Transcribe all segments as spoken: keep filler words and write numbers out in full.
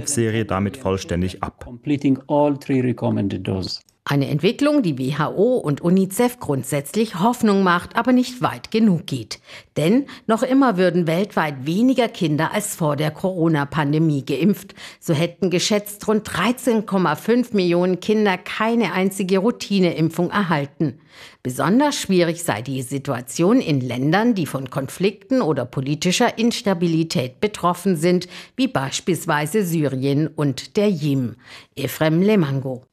Impfserie damit vollständig ab. Eine Entwicklung, die W H O und UNICEF grundsätzlich Hoffnung macht, aber nicht weit genug geht. Denn noch immer würden weltweit weniger Kinder als vor der Corona-Pandemie geimpft. So hätten geschätzt rund dreizehn Komma fünf Millionen Kinder keine einzige Routineimpfung erhalten. Besonders schwierig sei die Situation in Ländern, die von Konflikten oder politischer Instabilität betroffen sind, wie beispielsweise Syrien und der Jemen. Efrem Lemango.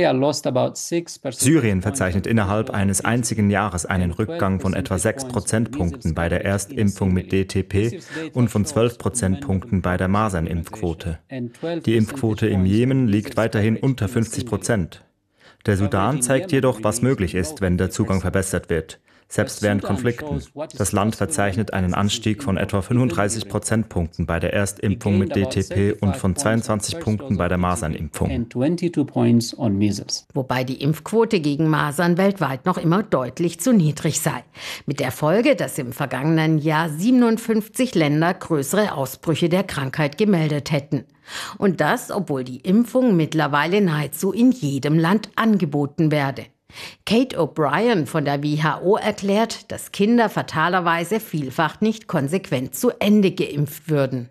Syrien verzeichnet innerhalb eines einzigen Jahres einen Rückgang von etwa sechs Prozentpunkten bei der Erstimpfung mit D T P und von zwölf Prozentpunkten bei der Masernimpfquote. Die Impfquote im Jemen liegt weiterhin unter fünfzig Prozent. Der Sudan zeigt jedoch, was möglich ist, wenn der Zugang verbessert wird. Selbst während Konflikten. Das Land verzeichnet einen Anstieg von etwa fünfunddreißig Prozentpunkten bei der Erstimpfung mit D T P und von zweiundzwanzig Punkten bei der Masernimpfung. Wobei die Impfquote gegen Masern weltweit noch immer deutlich zu niedrig sei. Mit der Folge, dass im vergangenen Jahr siebenundfünfzig Länder größere Ausbrüche der Krankheit gemeldet hätten. Und das, obwohl die Impfung mittlerweile nahezu in jedem Land angeboten werde. Kate O'Brien von der W H O erklärt, dass Kinder fatalerweise vielfach nicht konsequent zu Ende geimpft würden.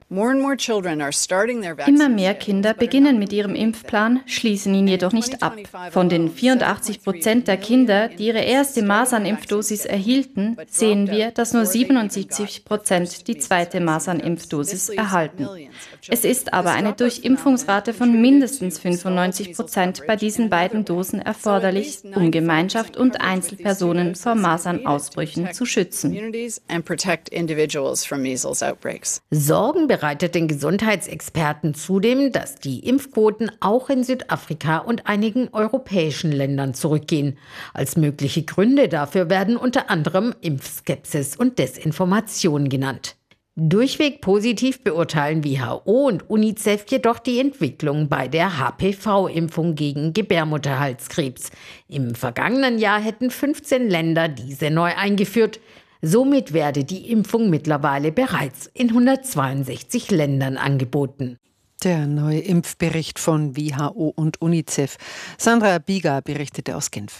Immer mehr Kinder beginnen mit ihrem Impfplan, schließen ihn jedoch nicht ab. Von den vierundachtzig Prozent der Kinder, die ihre erste Masernimpfdosis erhielten, sehen wir, dass nur siebenundsiebzig Prozent die zweite Masernimpfdosis erhalten. Es ist aber eine Durchimpfungsrate von mindestens fünfundneunzig Prozent bei diesen beiden Dosen erforderlich, um Gemeinschaft und Einzelpersonen vor Masernausbrüchen zu schützen. Sorgen bereitet den Gesundheitsexperten zudem, dass die Impfquoten auch in Südafrika und einigen europäischen Ländern zurückgehen. Als mögliche Gründe dafür werden unter anderem Impfskepsis und Desinformation genannt. Durchweg positiv beurteilen W H O und UNICEF jedoch die Entwicklung bei der H P V-Impfung gegen Gebärmutterhalskrebs. Im vergangenen Jahr hätten fünfzehn Länder diese neu eingeführt. Somit werde die Impfung mittlerweile bereits in hundertzweiundsechzig Ländern angeboten. Der neue Impfbericht von W H O und UNICEF. Sandra Bieger berichtete aus Genf.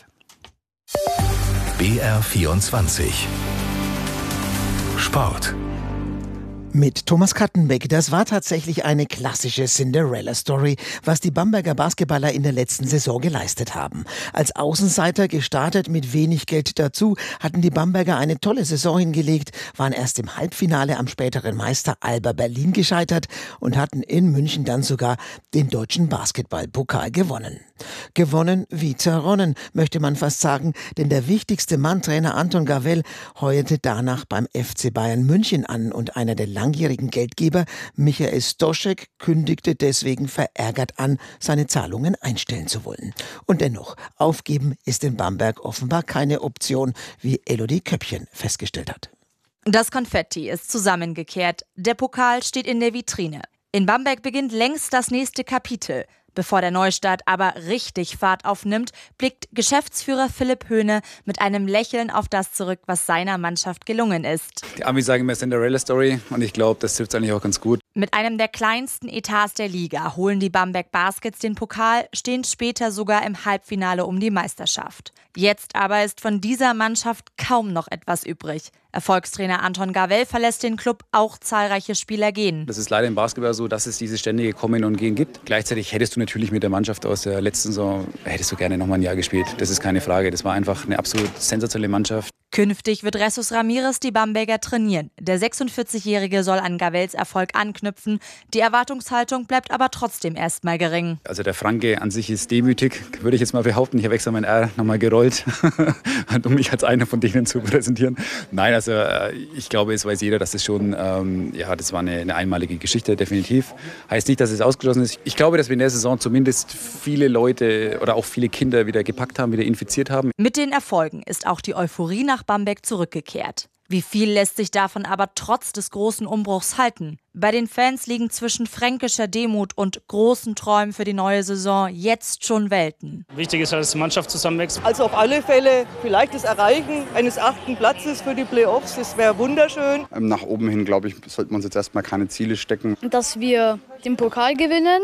B R vierundzwanzig Sport. Mit Thomas Kattenbeck. Das war tatsächlich eine klassische Cinderella-Story, was die Bamberger Basketballer in der letzten Saison geleistet haben. Als Außenseiter gestartet mit wenig Geld dazu, hatten die Bamberger eine tolle Saison hingelegt, waren erst im Halbfinale am späteren Meister Alba Berlin gescheitert und hatten in München dann sogar den deutschen Basketballpokal gewonnen. Gewonnen wie zerronnen, möchte man fast sagen, denn der wichtigste Mann, Trainer Anton Gavell, heuerte danach beim F C Bayern München an und einer der langjährigen Geldgeber, Michael Stoschek, kündigte deswegen verärgert an, seine Zahlungen einstellen zu wollen. Und dennoch, aufgeben ist in Bamberg offenbar keine Option, wie Elodie Köppchen festgestellt hat. Das Konfetti ist zusammengekehrt, der Pokal steht in der Vitrine. In Bamberg beginnt längst das nächste Kapitel. Bevor der Neustart aber richtig Fahrt aufnimmt, blickt Geschäftsführer Philipp Höhne mit einem Lächeln auf das zurück, was seiner Mannschaft gelungen ist. Die Amis sagen immer Cinderella-Story und ich glaube, das trifft es eigentlich auch ganz gut. Mit einem der kleinsten Etats der Liga holen die Bamberg Baskets den Pokal, stehen später sogar im Halbfinale um die Meisterschaft. Jetzt aber ist von dieser Mannschaft kaum noch etwas übrig. Erfolgstrainer Anton Gavell verlässt den Club, auch zahlreiche Spieler gehen. Das ist leider im Basketball so, dass es dieses ständige Kommen und Gehen gibt. Gleichzeitig hättest du natürlich mit der Mannschaft aus der letzten Saison, hättest du gerne noch mal ein Jahr gespielt. Das ist keine Frage. Das war einfach eine absolut sensationelle Mannschaft. Künftig wird Jesus Ramirez die Bamberger trainieren. Der sechsundvierzigjährige soll an Gavells Erfolg anknüpfen. Die Erwartungshaltung bleibt aber trotzdem erstmal gering. Also der Franke an sich ist demütig, würde ich jetzt mal behaupten. Ich habe extra mein R nochmal gerollt, um mich als einer von denen zu präsentieren. Nein, also ich glaube, es weiß jeder, dass es schon, ähm, ja, das war eine, eine einmalige Geschichte, definitiv. Heißt nicht, dass es ausgeschlossen ist. Ich glaube, dass wir in der Saison zumindest viele Leute oder auch viele Kinder wieder gepackt haben, wieder infiziert haben. Mit den Erfolgen ist auch die Euphorie nach Bamberg zurückgekehrt. Wie viel lässt sich davon aber trotz des großen Umbruchs halten? Bei den Fans liegen zwischen fränkischer Demut und großen Träumen für die neue Saison jetzt schon Welten. Wichtig ist, dass die Mannschaft zusammenwächst. Also auf alle Fälle vielleicht das Erreichen eines achten Platzes für die Playoffs, das wäre wunderschön. Nach oben hin, glaube ich, sollte man uns jetzt erstmal keine Ziele stecken. Dass wir den Pokal gewinnen